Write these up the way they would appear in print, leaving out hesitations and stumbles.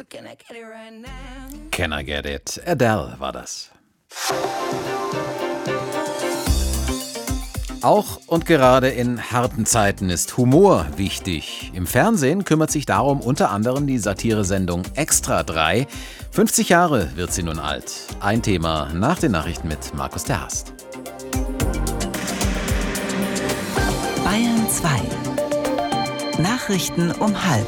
Can I Get It? Adele war das. Auch und gerade in harten Zeiten ist Humor wichtig. Im Fernsehen kümmert sich darum unter anderem die Satiresendung Extra 3. 50 Jahre wird sie nun alt. Ein Thema nach den Nachrichten mit Markus der Hast. Bayern 2. Nachrichten um 12:30.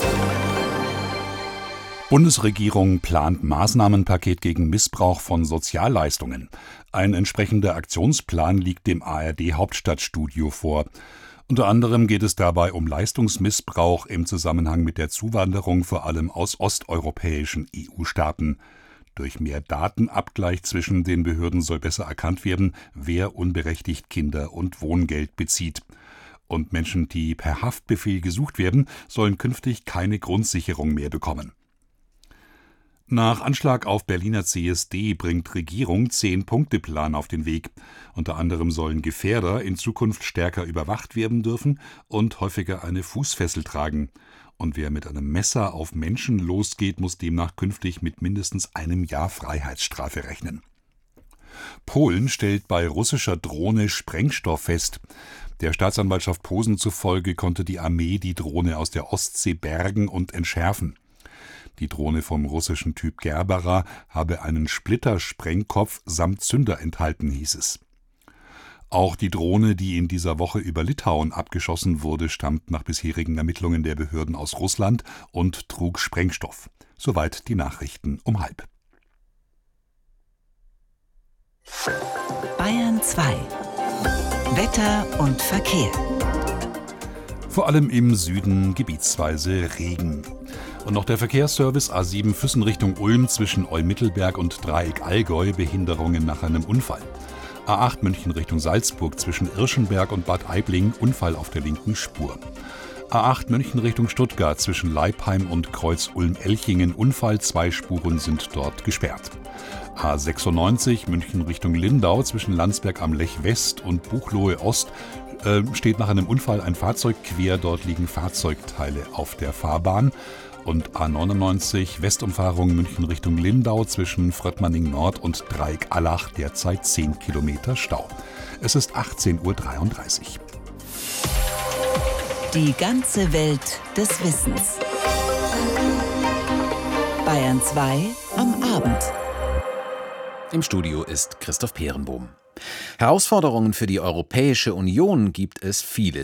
Bundesregierung plant Maßnahmenpaket gegen Missbrauch von Sozialleistungen. Ein entsprechender Aktionsplan liegt dem ARD-Hauptstadtstudio vor. Unter anderem geht es dabei um Leistungsmissbrauch im Zusammenhang mit der Zuwanderung vor allem aus osteuropäischen EU-Staaten. Durch mehr Datenabgleich zwischen den Behörden soll besser erkannt werden, wer unberechtigt Kinder- und Wohngeld bezieht. Und Menschen, die per Haftbefehl gesucht werden, sollen künftig keine Grundsicherung mehr bekommen. Nach Anschlag auf Berliner CSD bringt Regierung 10-Punkte-Plan auf den Weg. Unter anderem sollen Gefährder in Zukunft stärker überwacht werden dürfen und häufiger eine Fußfessel tragen. Und wer mit einem Messer auf Menschen losgeht, muss demnach künftig mit mindestens einem Jahr Freiheitsstrafe rechnen. Polen stellt bei russischer Drohne Sprengstoff fest. Der Staatsanwaltschaft Posen zufolge konnte die Armee die Drohne aus der Ostsee bergen und entschärfen. Die Drohne vom russischen Typ Gerbera habe einen Splittersprengkopf samt Zünder enthalten, hieß es. Auch die Drohne, die in dieser Woche über Litauen abgeschossen wurde, stammt nach bisherigen Ermittlungen der Behörden aus Russland und trug Sprengstoff. Soweit die Nachrichten um 12:30. Bayern 2. Wetter und Verkehr. Vor allem im Süden gebietsweise Regen. Und noch der Verkehrsservice A7 Füssen Richtung Ulm zwischen Eumittelberg und Dreieck Allgäu, Behinderungen nach einem Unfall. A8 München Richtung Salzburg zwischen Irschenberg und Bad Aibling, Unfall auf der linken Spur. A8 München Richtung Stuttgart zwischen Leipheim und Kreuz Ulm-Elchingen, Unfall, 2 Spuren sind dort gesperrt. A96 München Richtung Lindau zwischen Landsberg am Lech West und Buchloe Ost steht nach einem Unfall ein Fahrzeug quer, dort liegen Fahrzeugteile auf der Fahrbahn. Und A99 Westumfahrung München Richtung Lindau zwischen Fröttmanning Nord und Dreieck Allach derzeit 10 Kilometer Stau. Es ist 18:33 Uhr. Die ganze Welt des Wissens. Bayern 2 am Abend. Im Studio ist Christoph Peerenbohm. Herausforderungen für die Europäische Union gibt es viele.